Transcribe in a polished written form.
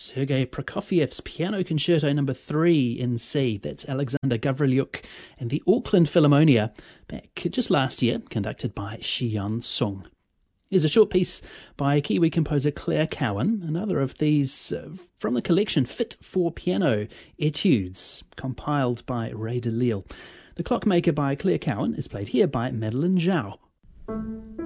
Sergei Prokofiev's Piano Concerto No. 3 in C. That's Alexander Gavrilyuk and the Auckland Philharmonia, back just last year, conducted by Shion Sung. Here's a short piece by Kiwi composer Claire Cowan, another of these from the collection Fit for Piano Etudes, compiled by Ray DeLille. The Clockmaker by Claire Cowan is played here by Madeline Zhao.